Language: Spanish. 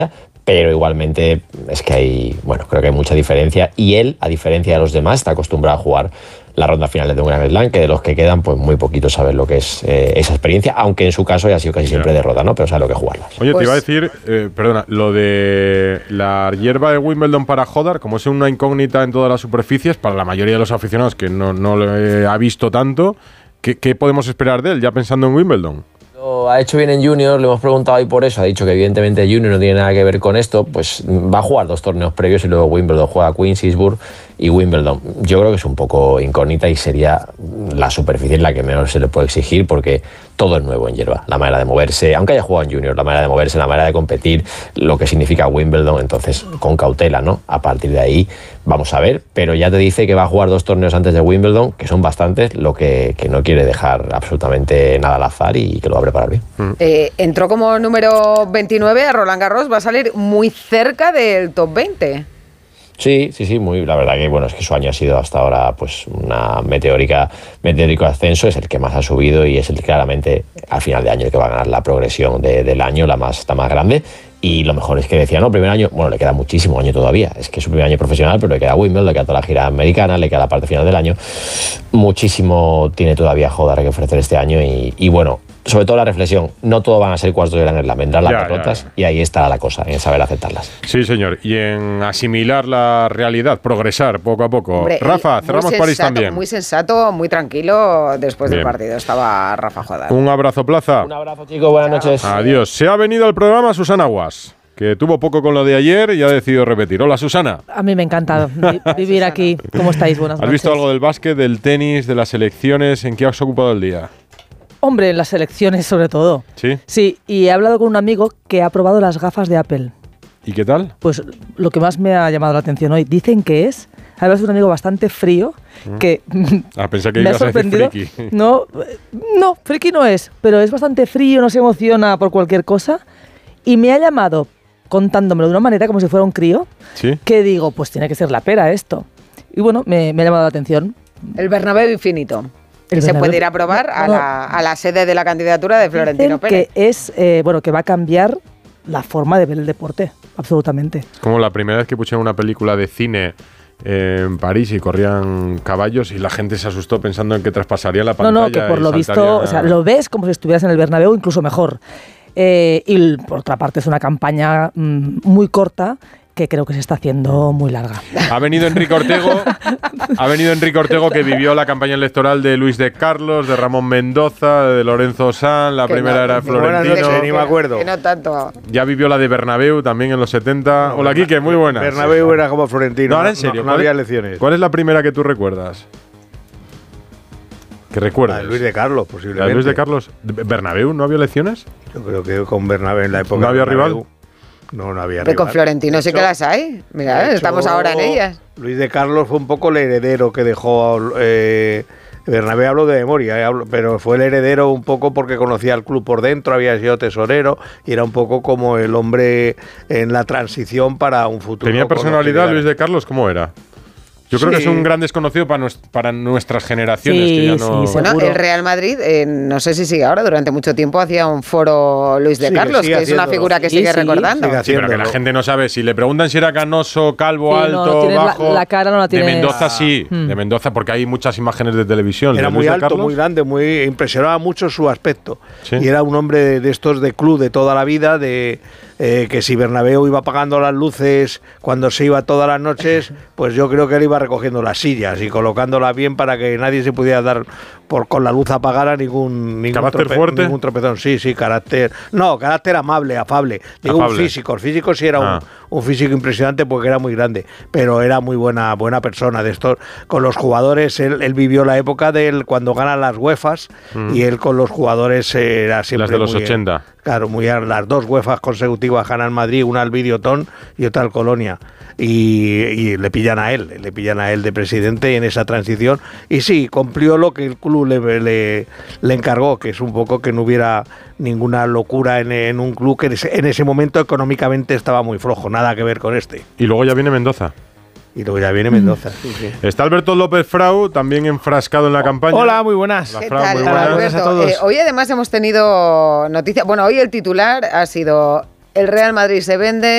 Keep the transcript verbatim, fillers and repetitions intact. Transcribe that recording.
pero igualmente es que hay, bueno, creo que hay mucha diferencia, y él, a diferencia de los demás, está acostumbrado a jugar la ronda final de un Grand Slam, que de los que quedan, pues muy poquitos saben lo que es eh, esa experiencia, aunque en su caso ya ha sido casi siempre derrota, ¿no? Pero sabe lo que es jugarlas. Oye, Pues, te iba a decir, eh, perdona, lo de la hierba de Wimbledon para Hodar, como es una incógnita en todas las superficies, para la mayoría de los aficionados que no, no lo eh, ha visto tanto, ¿qué, ¿qué podemos esperar de él, ya pensando en Wimbledon? Lo ha hecho bien en Junior, le hemos preguntado ahí por eso, ha dicho que evidentemente Junior no tiene nada que ver con esto, pues va a jugar dos torneos previos y luego Wimbledon, juega Queens, Eastbourne y Wimbledon. Yo creo que es un poco incógnita y sería la superficie en la que menos se le puede exigir, porque todo es nuevo en hierba, la manera de moverse, aunque haya jugado en Junior, la manera de moverse, la manera de competir, lo que significa Wimbledon, entonces con cautela, ¿no? A partir de ahí vamos a ver, pero ya te dice que va a jugar dos torneos antes de Wimbledon, que son bastantes, lo que, que no quiere dejar absolutamente nada al azar y que lo va a preparar bien. Mm. Eh, entró como número veintinueve a Roland Garros, va a salir muy cerca del top veinte. Sí, sí, sí, muy, la verdad que bueno, es que su año ha sido hasta ahora pues una meteórica, meteórico ascenso, es el que más ha subido y es el claramente al final de año el que va a ganar la progresión de, del año, la más, la más grande. Y lo mejor es que decía, no, primer año, bueno, le queda muchísimo año todavía, es que es su primer año profesional, pero le queda Wimbledon, le queda toda la gira americana, le queda la parte final del año, muchísimo tiene todavía Hodar que ofrecer este año y, y bueno, sobre todo la reflexión, no todo van a ser cuartos de Grand Slam, vendrán las Ya, derrotas ya, ya. y ahí está la cosa, en saber aceptarlas. Sí, señor, y en asimilar la realidad, progresar poco a poco. Hombre, Rafa, muy cerramos París sensato, también. Muy sensato, muy tranquilo después Bien. del partido. Estaba Rafa Hodar. Un abrazo, Plaza. Un abrazo, chicos, buenas noches. Adiós. Se ha venido al programa Susana Guas, que tuvo poco con lo de ayer y ha decidido repetir. Hola, Susana. A mí me ha encantado vi- vivir aquí. ¿Cómo estáis? Buenas ¿Has noches. visto algo del básquet, del tenis, de las elecciones? ¿En qué has ocupado el día? Hombre, en las elecciones sobre todo. ¿Sí? Sí, y he hablado con un amigo que ha probado las gafas de Apple. ¿Y qué tal? Pues lo que más me ha llamado la atención hoy, dicen que es, además es un amigo bastante frío, que Ah, pensé que me ha ibas a decir sorprendido. friki. No, eh, no, friki no es, pero es bastante frío, no se emociona por cualquier cosa. Y me ha llamado contándomelo de una manera como si fuera un crío, ¿Sí? que digo, pues tiene que ser la pera esto. Y bueno, me, me ha llamado la atención. El Bernabéu infinito. El Y se Bernabéu- puede ir a probar a, No. la, a la sede de la candidatura de Florentino Dicen Pérez. que es, eh, bueno, que va a cambiar la forma de ver el deporte, absolutamente. Es como la primera vez que pusieron una película de cine eh, en París y corrían caballos y la gente se asustó pensando en que traspasaría la No, pantalla. no, que por y lo visto, saltaría- o sea, lo ves como si estuvieras en el Bernabéu, incluso mejor. Eh, y l- por otra parte es una campaña mm, muy corta que creo que se está haciendo muy larga. Ha venido Enrique Ortego, ha venido Enrique Ortego que vivió la campaña electoral de Luis de Carlos, de Ramón Mendoza, de Lorenzo Sanz, la Que primera no, era de que buenas Florentino. noches, ni me acuerdo. Que no tanto. Ya vivió la de Bernabéu también en los setenta. Hola, Quique, muy buenas. Bernabéu era como Florentino. No, ahora en serio. No, no ¿cuál había es- elecciones. ¿Cuál es la primera que tú recuerdas? Que La recuerdas. de Luis de Carlos, ¿La posiblemente. de Luis de Carlos. ¿De ¿Bernabéu no había elecciones? Yo creo que con Bernabéu en la época. ¿No había de Bernabéu, rival? No, no había Pero con rival. Florentino De sí hecho- que las hay. Mira, de hecho, estamos ahora en ellas. Luis de Carlos fue un poco el heredero que dejó eh, Bernabéu, hablo de memoria, eh, hablo- pero fue el heredero un poco porque conocía al club por dentro, había sido tesorero y era un poco como el hombre en la transición para un futuro. ¿Tenía con los personalidad que Luis de Carlos? ¿Cómo era? Yo creo Sí. que es un gran desconocido para, nues- para nuestras generaciones. Sí, que ya sí, no... sí. Bueno, Seguro. el Real Madrid, eh, no sé si sigue ahora, durante mucho tiempo hacía un foro Luis de Sigue, Carlos, sigue que es una haciéndolo. figura que Sí, sigue sí. recordando. Sigue Sí, pero que la haciéndolo. gente no sabe. Si le preguntan si era canoso, calvo, Sí, no, alto, no tienes la- bajo. la cara no la tienes. De Mendoza sí, Mm. de Mendoza, porque hay muchas imágenes de televisión. Era de muy Luis de alto, Carlos. muy grande, muy impresionaba mucho su aspecto. Sí. Y era un hombre de, de estos de club de toda la vida, de eh, que si Bernabéu iba apagando las luces cuando se iba todas las noches, pues yo creo que él iba recogiendo las sillas y colocándolas bien para que nadie se pudiera dar por con la luz apagada ningún ningún, ¿Carácter fuerte? ningún tropezón. Sí, sí, carácter. No, carácter amable, afable. Digo Afable. un físico. El físico sí era Ah. un, un físico impresionante porque era muy grande, pero era muy buena buena persona. De estos con los jugadores, él, él vivió la época de él cuando ganan las UEFAs y él con los jugadores era siempre Las de los muy, ochenta. Claro, muy a- las dos UEFAs consecutivas ganan Madrid, una al Videoton y otra al Colonia. Y, y le pillan a él, le pillan a él de presidente en esa transición. Y sí, cumplió lo que el club le, le, le encargó, que es un poco que no hubiera ninguna locura en, en un club que en ese, en ese momento económicamente estaba muy flojo, nada que ver con este. Y luego ya viene Mendoza. Y luego ya viene Mendoza. Sí, sí. Está Alberto López Frau, también enfrascado en la campaña. Hola, muy buenas. Hola, ¿Qué Fran, tal, muy buenas. Alberto? Buenas a todos. Eh, hoy además hemos tenido noticias. Bueno, hoy el titular ha sido: el Real Madrid se vende.